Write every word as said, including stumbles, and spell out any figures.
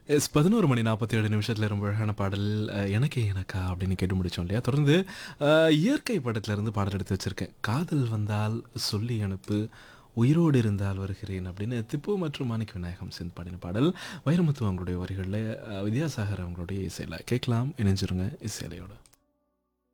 S பதினொன்று மணி நாற்பத்தி ஏழு நிமிஷத்துல ரொம்ப அழகான பாடல் அ "எனக்கே எனக்கா" அப்படின்னு கேட்டு முடிச்சோம் இல்லையா? தொடர்ந்து அ இயற்கை படத்துலருந்து பாடல் எடுத்து வச்சிருக்கேன். "காதல் வந்தால் சொல்லி அனுப்பு, உயிரோடு இருந்தால் வருகிறேன்" அப்படின்னு திப்பு மற்றும் மாணிக்க விநாயகம் சேர்ந்து பாடின பாடல். வைரமுத்து அவங்களுடைய வரிகள்ல அ வித்யாசாகர் அவங்களுடைய இசையில. கேட்கலாம், இணைஞ்சிருங்க இசையலையோட.